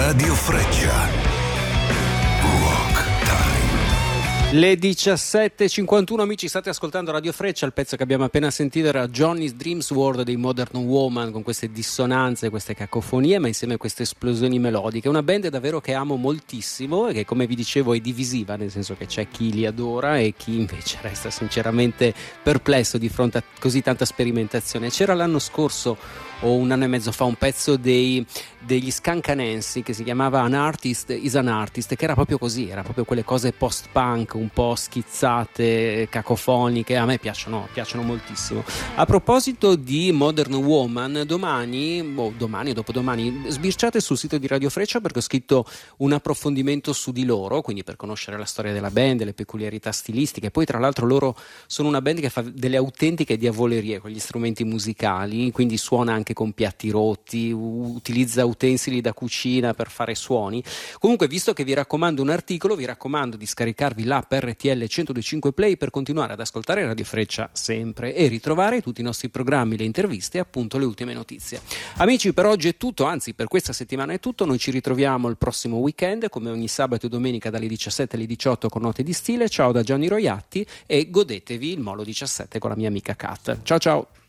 Radio Freccia. Rock Time. Le 17:51, amici, state ascoltando Radio Freccia. Il pezzo che abbiamo appena sentito era Johnny's Dreams World dei Modern Woman, con queste dissonanze, queste cacofonie, ma insieme a queste esplosioni melodiche. Una band davvero che amo moltissimo e che, come vi dicevo, è divisiva, nel senso che c'è chi li adora e chi invece resta sinceramente perplesso di fronte a così tanta sperimentazione. C'era l'anno scorso o un anno e mezzo fa un pezzo degli Scancanensi che si chiamava An Artist is an Artist, che era proprio così, era proprio quelle cose post-punk un po' schizzate, cacofoniche. A me piacciono moltissimo. A proposito di Modern Woman, domani o dopodomani sbirciate sul sito di Radio Freccia, perché ho scritto un approfondimento su di loro, quindi per conoscere la storia della band, le peculiarità stilistiche. Poi tra l'altro loro sono una band che fa delle autentiche diavolerie con gli strumenti musicali, quindi suona anche con piatti rotti, utilizza utensili da cucina per fare suoni. Comunque, visto che vi raccomando un articolo, vi raccomando di scaricarvi l'app RTL 102.5 Play per continuare ad ascoltare Radio Freccia sempre e ritrovare tutti i nostri programmi, le interviste e appunto le ultime notizie. Amici, per oggi è tutto, anzi per questa settimana è tutto. Noi ci ritroviamo il prossimo weekend, come ogni sabato e domenica dalle 17 alle 18 con Note di Stile. Ciao da Gianni Roiatti e godetevi il Molo 17 con la mia amica Kat. Ciao ciao!